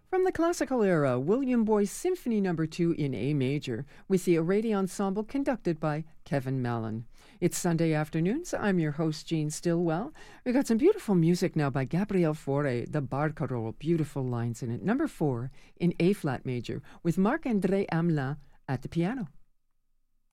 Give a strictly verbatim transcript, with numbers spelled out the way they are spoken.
From the classical era, William Boyce Symphony Number two in A major, with the Arady Ensemble conducted by Kevin Mallon. It's Sunday afternoons. I'm your host, Jean Stillwell. We've got some beautiful music now by Gabriel Fauré, the Barcarolle, beautiful lines in it. Number four in A flat major, with Marc-André Hamelin at the piano.